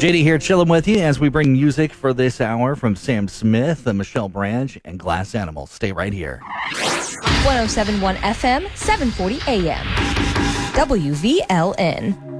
JD here chilling with you as we bring music for this hour from Sam Smith, Michelle Branch, and Glass Animal. Stay right here. 107.1 FM, 740 AM. WVLN.